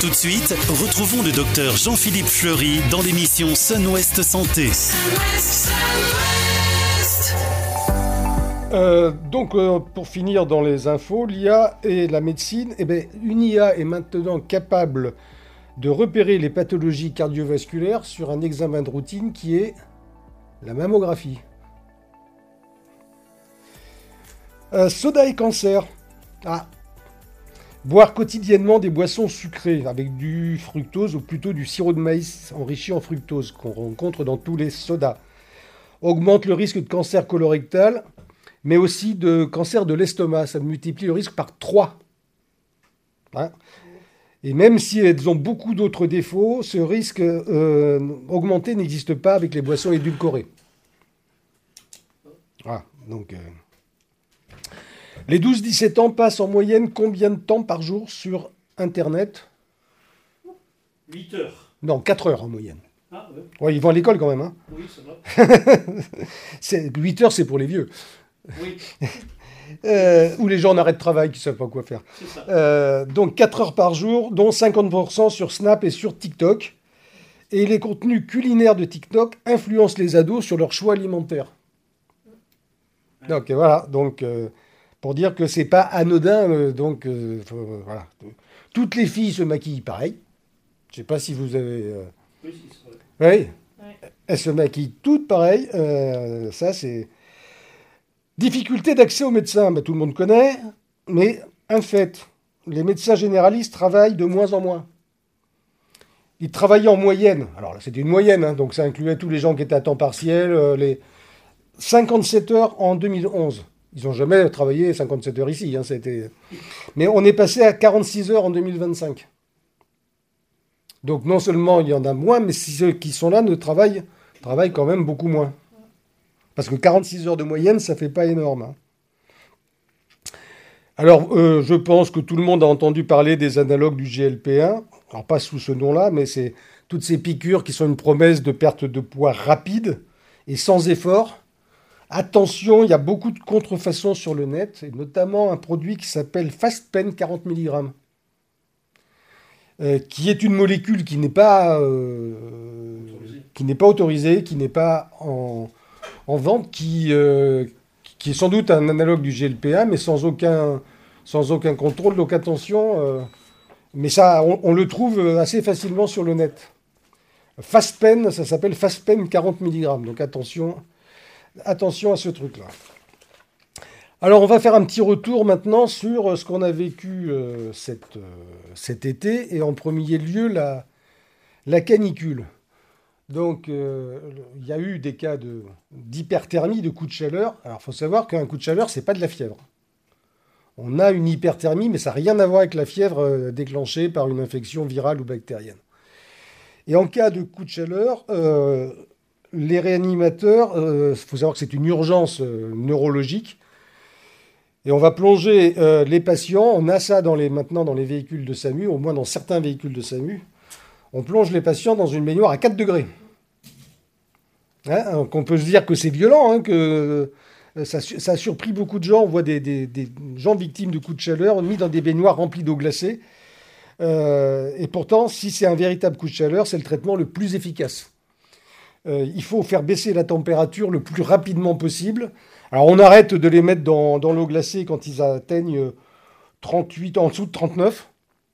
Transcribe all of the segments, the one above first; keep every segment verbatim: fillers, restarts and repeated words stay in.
Tout de suite, retrouvons le docteur Jean-Philippe Fleury dans l'émission Sun-Ouest Santé. Euh, donc, euh, pour finir dans les infos, l'I A et la médecine, eh ben, une I A est maintenant capable de repérer les pathologies cardiovasculaires sur un examen de routine qui est la mammographie. Euh, soda et cancer. Ah. Boire quotidiennement des boissons sucrées avec du fructose ou plutôt du sirop de maïs enrichi en fructose qu'on rencontre dans tous les sodas augmente le risque de cancer colorectal, mais aussi de cancer de l'estomac. Ça multiplie le risque par trois. Hein ? Et même si elles ont beaucoup d'autres défauts, ce risque euh, augmenté n'existe pas avec les boissons édulcorées. Ah, donc... Euh... Les douze dix-sept ans passent en moyenne combien de temps par jour sur Internet ? huit heures. Non, quatre heures en moyenne. Ah, ouais. Ouais, ils vont à l'école quand même. Hein. Oui, ça va. c'est, huit heures, c'est pour les vieux. Oui. euh, ou les gens en arrêt de travail qui ne savent pas quoi faire. C'est ça. Euh, donc quatre heures par jour, dont cinquante pour cent sur Snap et sur TikTok. Et les contenus culinaires de TikTok influencent les ados sur leur choix alimentaire. Ouais. Donc voilà, donc... Euh, pour dire que c'est pas anodin, euh, donc euh, faut, euh, voilà. Toutes les filles se maquillent pareil. Je sais pas si vous avez. Euh... Oui, c'est vrai. Oui. Ouais. Elles se maquillent toutes pareil. Euh, ça c'est. Difficulté d'accès aux médecins, bah, tout le monde connaît, mais un fait, les médecins généralistes travaillent de moins en moins. Ils travaillaient en moyenne. Alors là, c'était une moyenne, hein, donc ça incluait tous les gens qui étaient à temps partiel, euh, les cinquante-sept heures en deux mille onze. Ils n'ont jamais travaillé cinquante-sept heures ici. Hein, c'était... Mais on est passé à quarante-six heures en deux mille vingt-cinq. Donc non seulement il y en a moins, mais ceux qui sont là ne travaillent, travaillent quand même beaucoup moins. Parce que quarante-six heures de moyenne, ça ne fait pas énorme. Hein. Alors, euh, je pense que tout le monde a entendu parler des analogues du G L P un. Alors pas sous ce nom-là, mais c'est toutes ces piqûres qui sont une promesse de perte de poids rapide et sans effort. Attention, il y a beaucoup de contrefaçons sur le net, et notamment un produit qui s'appelle Fastpen quarante milligrammes, euh, qui est une molécule qui n'est pas, euh, qui n'est pas autorisée, qui n'est pas en, en vente, qui, euh, qui est sans doute un analogue du G L P un, mais sans aucun, sans aucun contrôle. Donc attention, euh, mais ça, on, on le trouve assez facilement sur le net. Fastpen, ça s'appelle Fastpen quarante milligrammes, donc attention... Attention à ce truc-là. Alors, on va faire un petit retour maintenant sur ce qu'on a vécu euh, cet, euh, cet été, et en premier lieu, la, la canicule. Donc, euh, il y a eu des cas de, d'hyperthermie, de coup de chaleur. Alors, il faut savoir qu'un coup de chaleur, ce n'est pas de la fièvre. On a une hyperthermie, mais ça n'a rien à voir avec la fièvre euh, déclenchée par une infection virale ou bactérienne. Et en cas de coup de chaleur... Euh, les réanimateurs, il euh, faut savoir que c'est une urgence euh, neurologique, et on va plonger euh, les patients, on a ça dans les, maintenant dans les véhicules de SAMU, au moins dans certains véhicules de SAMU, on plonge les patients dans une baignoire à quatre degrés. Hein, donc on peut se dire que c'est violent, hein, que euh, ça, ça a surpris beaucoup de gens, on voit des, des, des gens victimes de coups de chaleur mis dans des baignoires remplies d'eau glacée, euh, et pourtant, si c'est un véritable coup de chaleur, c'est le traitement le plus efficace. Euh, il faut faire baisser la température le plus rapidement possible. Alors, on arrête de les mettre dans, dans l'eau glacée quand ils atteignent trente-huit, en dessous de trente-neuf.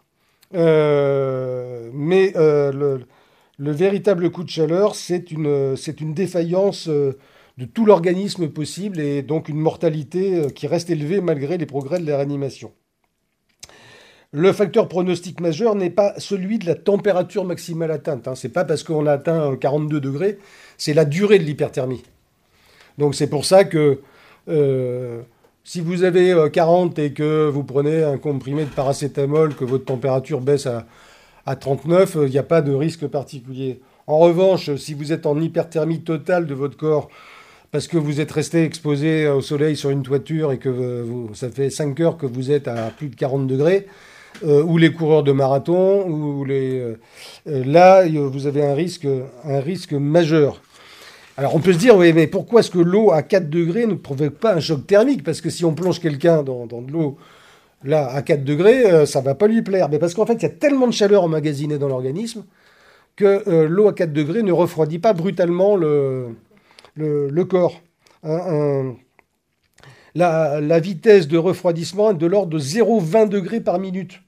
Euh, mais euh, le, le véritable coup de chaleur, c'est une, c'est une défaillance de tout l'organisme possible et donc une mortalité qui reste élevée malgré les progrès de la réanimation. Le facteur pronostic majeur n'est pas celui de la température maximale atteinte. Hein. Ce n'est pas parce qu'on a atteint quarante-deux degrés, c'est la durée de l'hyperthermie. Donc c'est pour ça que euh, si vous avez quarante et que vous prenez un comprimé de paracétamol, que votre température baisse à, à trente-neuf, il n'y a pas de risque particulier. En revanche, si vous êtes en hyperthermie totale de votre corps, parce que vous êtes resté exposé au soleil sur une toiture et que vous, ça fait cinq heures que vous êtes à plus de quarante degrés, Euh, ou les coureurs de marathon, ou les, euh, là, vous avez un risque, un risque majeur. Alors, on peut se dire, oui, mais pourquoi est-ce que l'eau à quatre degrés ne provoque pas un choc thermique ? Parce que si on plonge quelqu'un dans, dans de l'eau Là, à quatre degrés, euh, ça ne va pas lui plaire. Mais parce qu'en fait, il y a tellement de chaleur emmagasinée dans l'organisme que euh, l'eau à quatre degrés ne refroidit pas brutalement le, le, le corps. Un- un- la, la vitesse de refroidissement est de l'ordre de zéro virgule vingt degrés par minute.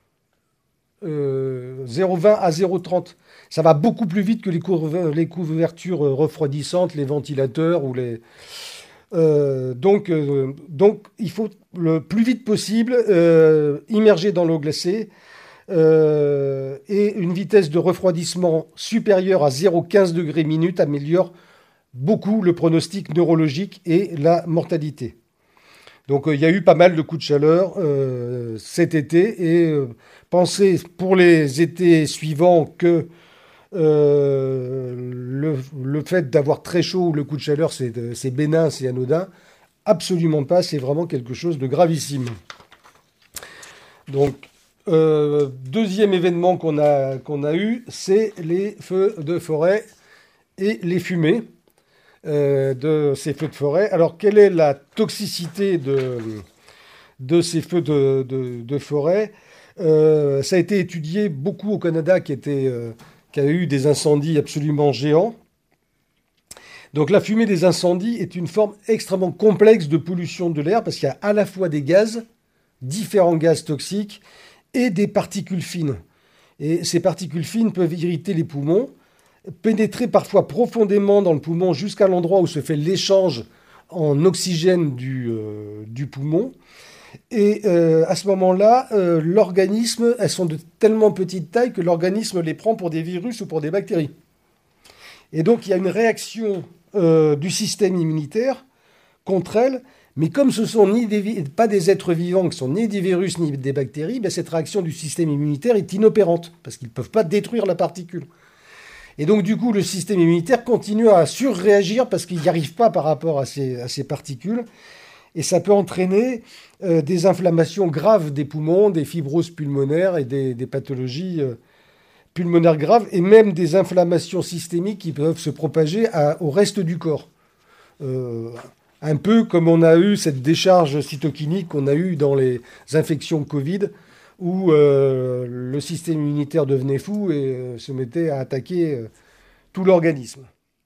Euh, zéro virgule vingt à zéro virgule trente. Ça va beaucoup plus vite que les, couver- les couvertures euh, refroidissantes, les ventilateurs ou les... Euh, donc, euh, donc, il faut le plus vite possible euh, immerger dans l'eau glacée euh, et une vitesse de refroidissement supérieure à zéro virgule quinze degrés minute améliore beaucoup le pronostic neurologique et la mortalité. Donc, euh, il y a eu pas mal de coups de chaleur euh, cet été et euh, pensez pour les étés suivants que euh, le, le fait d'avoir très chaud ou le coup de chaleur, c'est c'est bénin, c'est anodin. Absolument pas, c'est vraiment quelque chose de gravissime. Donc, euh, deuxième événement qu'on a, qu'on a eu, c'est les feux de forêt et les fumées euh, de ces feux de forêt. Alors, quelle est la toxicité de, de ces feux de, de- de forêt? Euh, Ça a été étudié beaucoup au Canada, qui était, euh, qui a eu des incendies absolument géants. Donc, la fumée des incendies est une forme extrêmement complexe de pollution de l'air parce qu'il y a à la fois des gaz, différents gaz toxiques, et des particules fines. Et ces particules fines peuvent irriter les poumons, pénétrer parfois profondément dans le poumon jusqu'à l'endroit où se fait l'échange en oxygène du, euh, du poumon. Et euh, à ce moment-là, euh, l'organisme, elles sont de tellement petite taille que l'organisme les prend pour des virus ou pour des bactéries. Et donc il y a une réaction euh, du système immunitaire contre elles, mais comme ce sont ni des vi- pas des êtres vivants, qui sont ni des virus ni des bactéries, ben cette réaction du système immunitaire est inopérante, parce qu'ils ne peuvent pas détruire la particule. Et donc du coup, le système immunitaire continue à surréagir parce qu'il n'y arrive pas par rapport à ces, à ces particules, et ça peut entraîner euh, des inflammations graves des poumons, des fibroses pulmonaires et des, des pathologies euh, pulmonaires graves, et même des inflammations systémiques qui peuvent se propager à- au reste du corps. Euh, un peu comme on a eu cette décharge cytokinique qu'on a eu dans les infections Covid, où euh, le système immunitaire devenait fou et euh, se mettait à attaquer euh, tout l'organisme.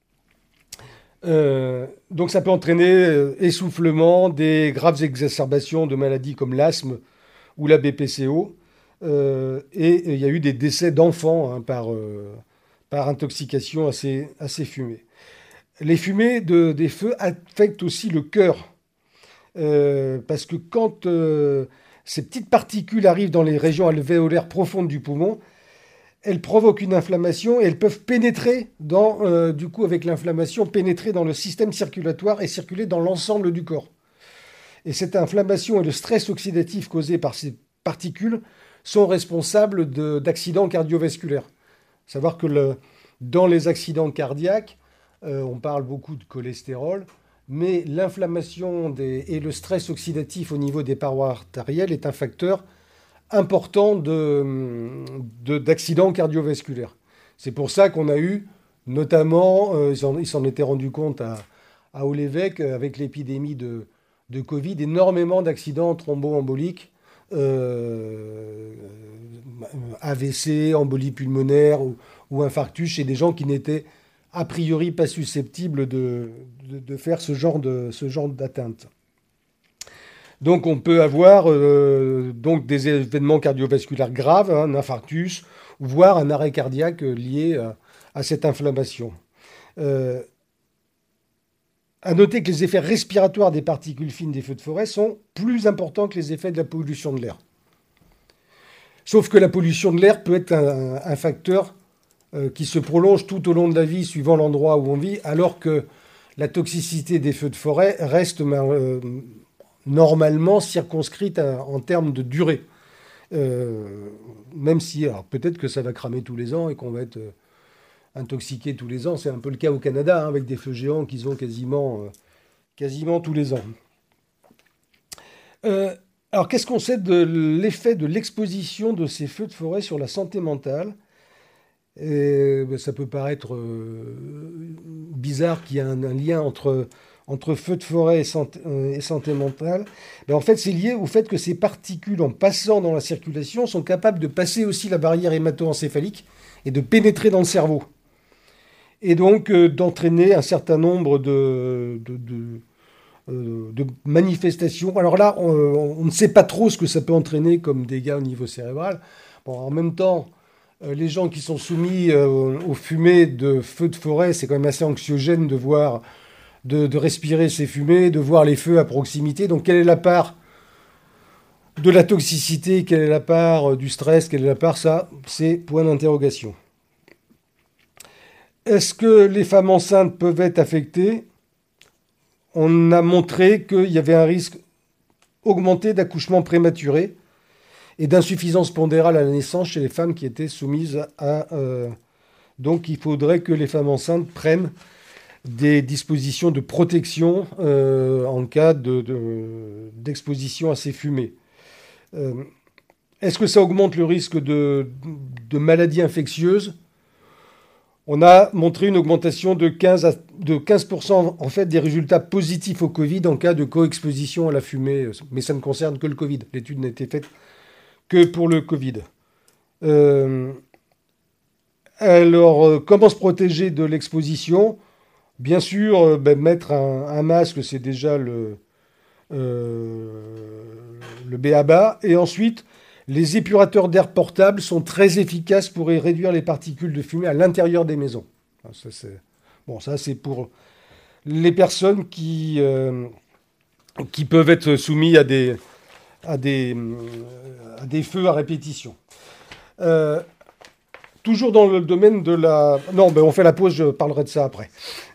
Euh, donc ça peut entraîner euh, essoufflement, des graves exacerbations de maladies comme l'asthme ou la B P C O. Euh, et il y a eu des décès d'enfants hein, par, euh, par intoxication à ces, à ces fumées. Les fumées de- des feux affectent aussi le cœur. Euh, parce que quand euh, ces petites particules arrivent dans les régions alvéolaires profondes du poumon, elles provoquent une inflammation et elles peuvent pénétrer dans, euh, du coup, avec l'inflammation, pénétrer dans le système circulatoire et circuler dans l'ensemble du corps. Et cette inflammation et le stress oxydatif causé par ces particules sont responsables de- d'accidents cardiovasculaires. Savoir que le- dans les accidents cardiaques, euh, on parle beaucoup de cholestérol, mais l'inflammation des- et le stress oxydatif au niveau des parois artérielles est un facteur important de, de- d'accidents cardiovasculaires. C'est pour ça qu'on a eu, notamment, euh, ils en- ils s'en étaient rendus compte à, à Haut-l'Évêque, euh, avec l'épidémie de, de Covid, énormément d'accidents thromboemboliques, euh, A V C, embolie pulmonaire ou, ou infarctus chez des gens qui n'étaient a priori pas susceptibles de, de- de faire ce genre de, ce genre d'atteinte. Donc on peut avoir euh, donc des événements cardiovasculaires graves, hein, un infarctus, voire un arrêt cardiaque lié à, à cette inflammation. Euh, à noter que les effets respiratoires des particules fines des feux de forêt sont plus importants que les effets de la pollution de l'air. Sauf que la pollution de l'air peut être un, un facteur euh, qui se prolonge tout au long de la vie, suivant l'endroit où on vit, alors que la toxicité des feux de forêt reste euh, normalement circonscrite à- en termes de durée. Euh, même si, alors peut-être que ça va cramer tous les ans et qu'on va être euh, intoxiqué tous les ans. C'est un peu le cas au Canada, hein, avec des feux géants qu'ils ont quasiment, euh, quasiment tous les ans. Euh, alors, qu'est-ce qu'on sait de l'effet de l'exposition de ces feux de forêt sur la santé mentale? Et, ben, ça peut paraître euh, bizarre qu'il y ait un, un lien entre, entre feu de forêt et santé, euh, et santé mentale, ben en fait, c'est lié au fait que ces particules, en passant dans la circulation, sont capables de passer aussi la barrière hémato-encéphalique et de pénétrer dans le cerveau. Et donc euh, d'entraîner un certain nombre de, de, de, euh, de manifestations. Alors là, on, on ne sait pas trop ce que ça peut entraîner comme dégâts au niveau cérébral. Bon, en même temps, euh, les gens qui sont soumis euh, aux fumées de feux de forêt, c'est quand même assez anxiogène de voir, de, de respirer ces fumées, de voir les feux à proximité. Donc quelle est la part de la toxicité, quelle est la part du stress, quelle est la part, ça, c'est point d'interrogation. Est-ce que les femmes enceintes peuvent être affectées? On a montré qu'il y avait un risque augmenté d'accouchement prématuré et d'insuffisance pondérale à la naissance chez les femmes qui étaient soumises à... Euh, donc il faudrait que les femmes enceintes prennent des dispositions de protection euh, en cas de, de, d'exposition à ces fumées. Euh, est-ce que ça augmente le risque de, de maladies infectieuses? On a montré une augmentation de quinze, à, de quinze pour cent en fait, des résultats positifs au Covid en cas de co-exposition à la fumée, mais ça ne concerne que le Covid. L'étude n'a été faite que pour le Covid. Euh, alors, euh, comment se protéger de l'exposition? Bien sûr, euh, ben, mettre un, un masque, c'est déjà le, euh, le b a ba. Et ensuite, les épurateurs d'air portables sont très efficaces pour réduire les particules de fumée à l'intérieur des maisons. Ça, c'est... Bon, ça, c'est pour les personnes qui, euh, qui peuvent être soumises à des, à des, à des feux à répétition. Euh, toujours dans le domaine de la... Non, ben on fait la pause, je parlerai de ça après.